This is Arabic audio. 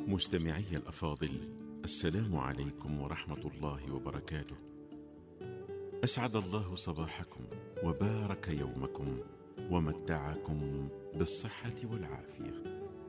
مستمعي الأفاضل، السلام عليكم ورحمة الله وبركاته. أسعد الله صباحكم وبارك يومكم ومتعكم بالصحة والعافية.